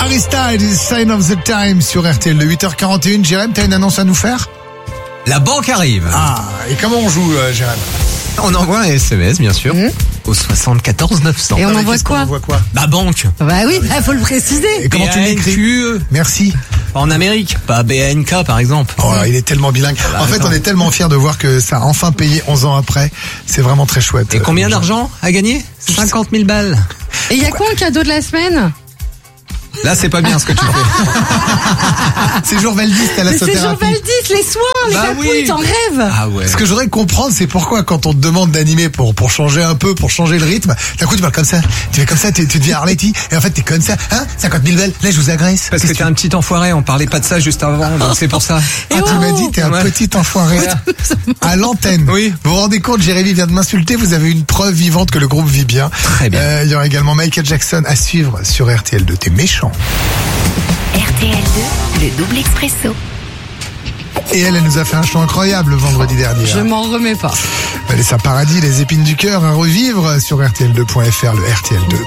Harry Styles, Sign of the Time sur RTL de 8h41. Jérém, t'as une annonce à nous faire? La banque arrive. Ah, et comment on joue, Jérém? On envoie un SMS, bien sûr, au 74 900. Et on envoie Qu'est-ce qu'on quoi? envoie quoi? La banque. Bah oui, faut le préciser. Et comment tu l'écris? BANQE. Merci. En Amérique, pas BANK par exemple. Oh, il est tellement bilingue. En fait, attends. on est tellement fiers de voir que ça a enfin payé 11 ans après. C'est vraiment très chouette. Et combien d'argent à gagner? 50 000 balles. Et il y a quoi en cadeau de la semaine? Là, c'est pas bien ce que tu fais. C'est jour Valdis, t'as la Mais c'est Jean sothérapie. Valdis, les soins, les Bah papouilles, oui. t'en rêves. Ah ouais. Ce que je voudrais comprendre, c'est pourquoi quand on te demande d'animer pour changer un peu, pour changer le rythme, d'un coup tu parles comme ça, tu fais comme ça, tu deviens Arletty, et en fait t'es comme ça, hein, 50 000 balles, là je vous agresse. Parce que t'es un petit enfoiré, on parlait pas de ça juste avant, donc c'est pour ça. Ah, tu m'as dit, t'es un Ouais. petit enfoiré. À l'antenne. Oui. Vous vous rendez compte, Jérémy vient de m'insulter, vous avez une preuve vivante que le groupe vit bien. Très bien. Il y aura également Michael Jackson à suivre sur RTL2. T'es méchant. RTL2, le double expresso. Et elle nous a fait un chant incroyable le vendredi dernier. Je m'en remets pas. Elle est sa paradis, les épines du cœur à revivre sur RTL2.fr, le RTL2.